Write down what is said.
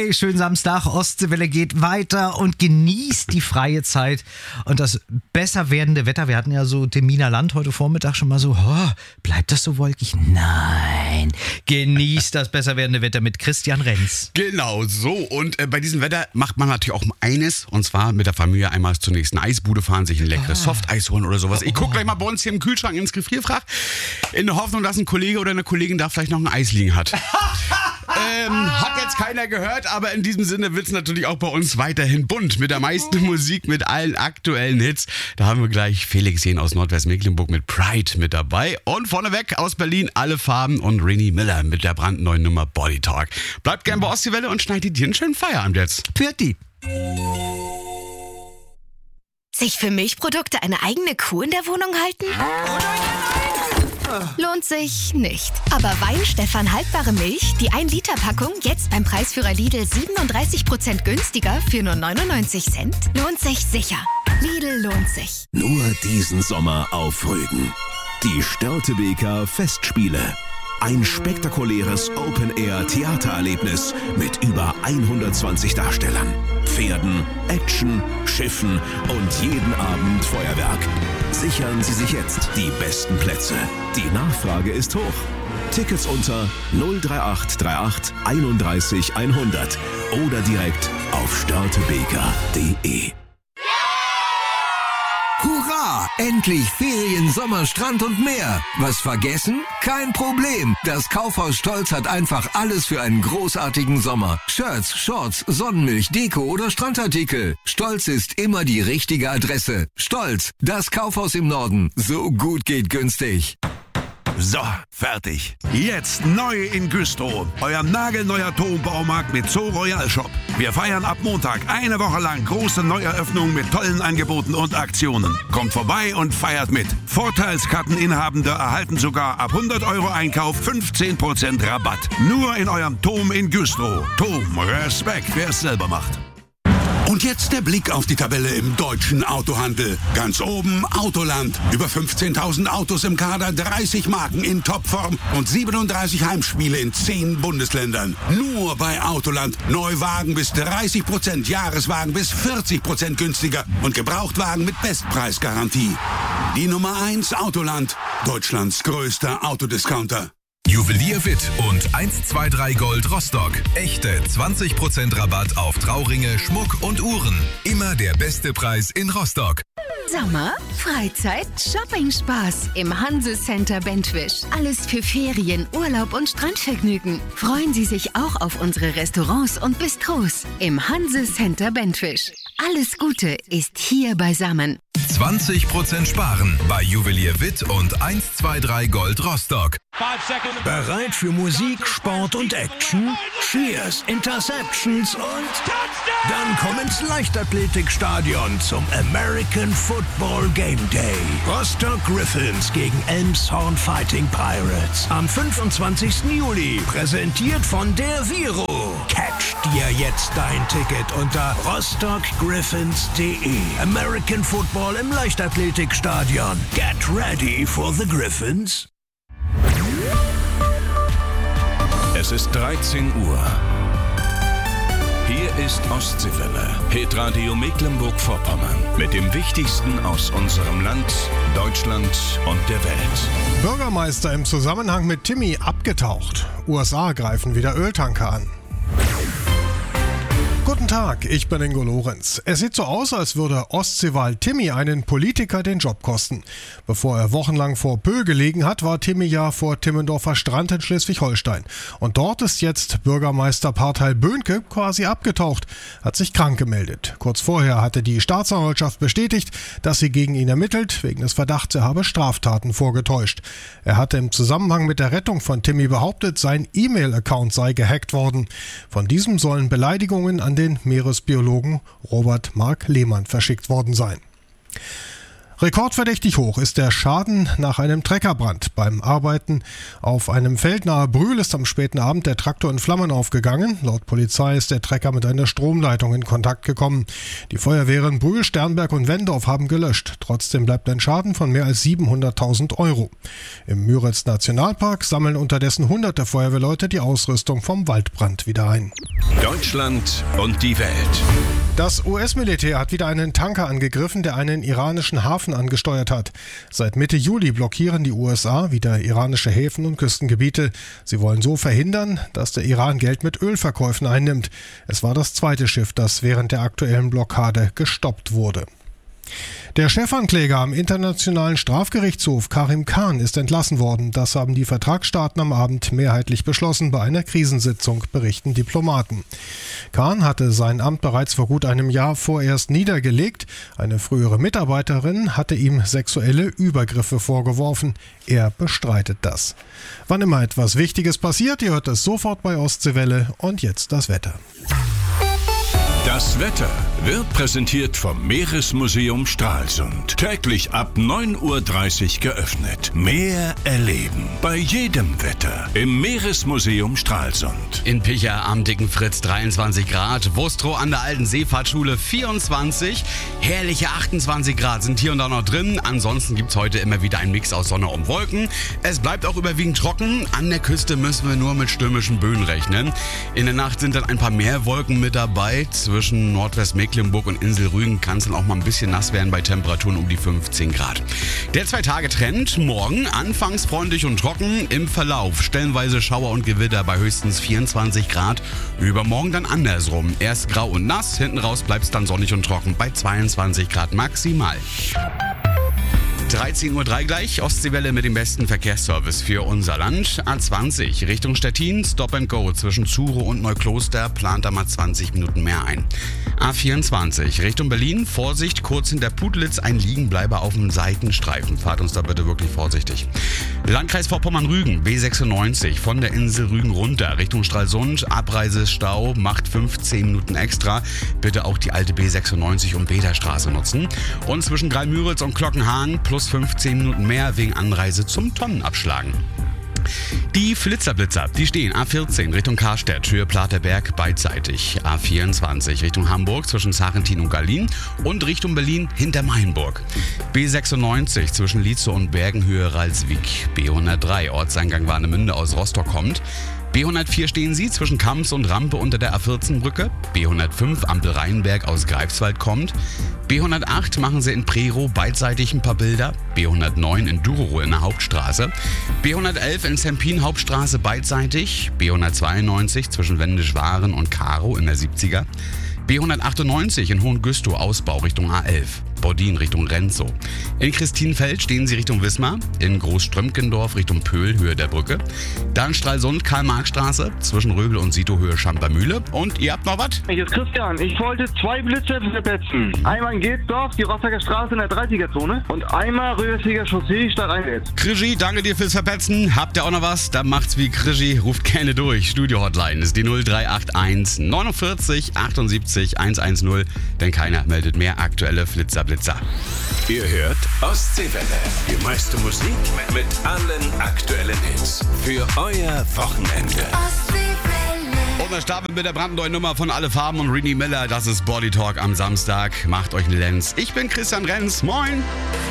Hey, schönen Samstag. Ostseewelle geht weiter und genießt die freie Zeit und das besser werdende Wetter. Wir hatten ja so Teminer Land heute Vormittag schon mal so, bleibt das so wolkig? Nein, genießt das besser werdende Wetter mit Christian Renz. Genau so. Und bei diesem Wetter macht man natürlich auch eines, und zwar mit der Familie einmal zur nächsten Eisbude fahren, sich ein leckeres Softeis holen oder sowas. Ich gucke gleich mal bei uns hier im Kühlschrank ins Gefrierfach, in der Hoffnung, dass ein Kollege oder eine Kollegin da vielleicht noch ein Eis liegen hat. Hat jetzt keiner gehört, aber in diesem Sinne wird es natürlich auch bei uns weiterhin bunt mit der meisten Musik, mit allen aktuellen Hits. Da haben wir gleich Felix Jähn aus Nordwestmecklenburg mit Pride mit dabei. Und vorneweg aus Berlin Alle Farben und Rennie Miller mit der brandneuen Nummer Body Talk. Bleibt gern bei Ostseewelle und schneidet dir einen schönen Feierabend jetzt. Pürti. Sich für Milchprodukte eine eigene Kuh in der Wohnung halten? Lohnt sich nicht. Aber Weinstefan haltbare Milch, die 1-Liter-Packung, jetzt beim Preisführer Lidl 37% günstiger für nur 99 Cent, lohnt sich sicher. Lidl lohnt sich. Nur diesen Sommer auf Rügen. Die Störtebeker Festspiele. Ein spektakuläres Open-Air-Theatererlebnis mit über 120 Darstellern, Pferden, Action, Schiffen und jeden Abend Feuerwerk. Sichern Sie sich jetzt die besten Plätze. Die Nachfrage ist hoch. Tickets unter 03838 31 100 oder direkt auf störtebeker.de. Hurra! Endlich Ferien, Sommer, Strand und mehr. Was vergessen? Kein Problem. Das Kaufhaus Stolz hat einfach alles für einen großartigen Sommer. Shirts, Shorts, Sonnenmilch, Deko oder Strandartikel. Stolz ist immer die richtige Adresse. Stolz, das Kaufhaus im Norden. So gut geht günstig. So, fertig. Jetzt neu in Güstrow. Euer nagelneuer Turmbaumarkt mit Zoo Royal Shop. Wir feiern ab Montag eine Woche lang große Neueröffnungen mit tollen Angeboten und Aktionen. Kommt vorbei und feiert mit. Vorteilskarteninhabende erhalten sogar ab 100 € Einkauf 15% Rabatt. Nur in eurem Tom in Güstrow. Tom, Respekt, wer es selber macht. Und jetzt der Blick auf die Tabelle im deutschen Autohandel. Ganz oben Autoland. Über 15.000 Autos im Kader, 30 Marken in Topform und 37 Heimspiele in 10 Bundesländern. Nur bei Autoland. Neuwagen bis 30%, Jahreswagen bis 40% günstiger und Gebrauchtwagen mit Bestpreisgarantie. Die Nummer 1 Autoland. Deutschlands größter Autodiscounter. Juwelier Witt und 123 Gold Rostock. Echte 20% Rabatt auf Trauringe, Schmuck und Uhren. Immer der beste Preis in Rostock. Sommer, Freizeit, Shopping-Spaß im Hanse-Center Bentwisch. Alles für Ferien, Urlaub und Strandvergnügen. Freuen Sie sich auch auf unsere Restaurants und Bistros im Hanse-Center Bentwisch. Alles Gute ist hier beisammen. 20% sparen bei Juwelier Witt und 123 Gold Rostock. Bereit für Musik, Sport und Action? Cheers, Interceptions und dann komm ins Leichtathletikstadion zum American Football Game Day. Rostock Griffins gegen Elmshorn Fighting Pirates am 25. Juli. Präsentiert von der Viro. Catch dir jetzt dein Ticket unter rostockgriffins.de. American Football im Leichtathletikstadion. Get ready for the Griffins. Es ist 13 Uhr. Hier ist Ostseewelle, Hitradio Mecklenburg-Vorpommern. Mit dem Wichtigsten aus unserem Land, Deutschland und der Welt. Bürgermeister im Zusammenhang mit Timmy abgetaucht. USA greifen wieder Öltanker an. Guten Tag, ich bin Ingo Lorenz. Es sieht so aus, als würde Ostseewahl Timmy einen Politiker den Job kosten. Bevor er wochenlang vor Pö gelegen hat, war Timmy ja vor Timmendorfer Strand in Schleswig-Holstein. Und dort ist jetzt Bürgermeister Parteil Böhnke quasi abgetaucht, hat sich krank gemeldet. Kurz vorher hatte die Staatsanwaltschaft bestätigt, dass sie gegen ihn ermittelt, wegen des Verdachts, er habe Straftaten vorgetäuscht. Er hatte im Zusammenhang mit der Rettung von Timmy behauptet, sein E-Mail-Account sei gehackt worden. Von diesem sollen Beleidigungen an den Meeresbiologen Robert Mark Lehmann verschickt worden sein. Rekordverdächtig hoch ist der Schaden nach einem Treckerbrand. Beim Arbeiten auf einem Feld nahe Brühl ist am späten Abend der Traktor in Flammen aufgegangen. Laut Polizei ist der Trecker mit einer Stromleitung in Kontakt gekommen. Die Feuerwehren Brühl, Sternberg und Wendorf haben gelöscht. Trotzdem bleibt ein Schaden von mehr als 700.000 €. Im Müritz-Nationalpark sammeln unterdessen hunderte Feuerwehrleute die Ausrüstung vom Waldbrand wieder ein. Deutschland und die Welt. Das US-Militär hat wieder einen Tanker angegriffen, der einen iranischen Hafen angesteuert hat. Seit Mitte Juli blockieren die USA wieder iranische Häfen und Küstengebiete. Sie wollen so verhindern, dass der Iran Geld mit Ölverkäufen einnimmt. Es war das zweite Schiff, das während der aktuellen Blockade gestoppt wurde. Der Chefankläger am Internationalen Strafgerichtshof, Karim Khan, ist entlassen worden. Das haben die Vertragsstaaten am Abend mehrheitlich beschlossen bei einer Krisensitzung, berichten Diplomaten. Khan hatte sein Amt bereits vor gut einem Jahr vorerst niedergelegt. Eine frühere Mitarbeiterin hatte ihm sexuelle Übergriffe vorgeworfen. Er bestreitet das. Wann immer etwas Wichtiges passiert, ihr hört es sofort bei Ostseewelle. Und jetzt das Wetter. Das Wetter wird präsentiert vom Meeresmuseum Stralsund. Täglich ab 9:30 Uhr geöffnet. Mehr erleben bei jedem Wetter im Meeresmuseum Stralsund. In Picha am Dicken Fritz 23 Grad, Wustrow an der Alten Seefahrtschule 24, herrliche 28 Grad sind hier und da noch drin. Ansonsten gibt es heute immer wieder einen Mix aus Sonne und Wolken. Es bleibt auch überwiegend trocken. An der Küste müssen wir nur mit stürmischen Böen rechnen. In der Nacht sind dann ein paar mehr Wolken mit dabei. Zwischen Nordwestmecklenburg und Insel Rügen kann es dann auch mal ein bisschen nass werden bei Temperaturen um die 15 Grad. Der 2-Tage-Trend, morgen anfangs freundlich und trocken, im Verlauf stellenweise Schauer und Gewitter bei höchstens 24 Grad. Übermorgen dann andersrum, erst grau und nass, hinten raus bleibt es dann sonnig und trocken bei 22 Grad maximal. 13:03 Uhr gleich, Ostseewelle mit dem besten Verkehrsservice für unser Land. A20 Richtung Stettin, Stop and Go zwischen Zuro und Neukloster, plant da mal 20 Minuten mehr ein. A24 Richtung Berlin, Vorsicht, kurz hinter Putlitz, ein Liegenbleiber auf dem Seitenstreifen. Fahrt uns da bitte wirklich vorsichtig. Landkreis Vorpommern-Rügen, B96 von der Insel Rügen runter Richtung Stralsund, Abreisestau, macht 15 Minuten extra. Bitte auch die alte B96 und Bederstraße nutzen. Und zwischen Greilmüritz und Glockenhahn plus 15 Minuten mehr wegen Anreise zum Tonnenabschlagen. Die Flitzerblitzer, die stehen A14 Richtung Karstedt, Höhe Platerberg beidseitig. A24 Richtung Hamburg zwischen Sarrentin und Gallien und Richtung Berlin hinter Mainburg. B96 zwischen Lietzow und Bergen, Höhe Ralswiek. B103 Ortseingang Warnemünde aus Rostock kommt. B104 stehen Sie zwischen Kamps und Rampe unter der A14-Brücke. B105 Ampel Rheinberg aus Greifswald kommt. B108 machen Sie in Prerow beidseitig ein paar Bilder. B109 in Durow in der Hauptstraße. B111 in Sempin Hauptstraße beidseitig. B192 zwischen Wendisch-Waren und Karow in der 70er. B198 in Hohengüstow Ausbau Richtung A11. Bordin Richtung Renzow. In Christinfeld stehen Sie Richtung Wismar, in Großströmkendorf Richtung Pöhl, Höhe der Brücke. Dann Stralsund, Karl-Marx-Straße, zwischen Röbel und Sito, Höhe Schampermühle. Und ihr habt noch was? Hier ist Christian. Ich wollte 2 Blitze verpetzen. Einmal in Gelsdorf, die Rostocker Straße in der 30er-Zone und einmal Rödelsheger Chaussee, Stadt Rheinwitz. Krischi, danke dir fürs Verpetzen. Habt ihr auch noch was? Dann macht's wie Krischi. Ruft gerne durch. Studio-Hotline ist die 0381 49 78 110, denn keiner meldet mehr aktuelle Blitzer. Ihr hört Ostseewelle. Die meiste Musik mit allen aktuellen Hits. Für euer Wochenende. Und wir starten mit der brandneuen Nummer von Alle Farben und Rini Miller. Das ist Body Talk am Samstag. Macht euch einen Lenz. Ich bin Christian Renz. Moin.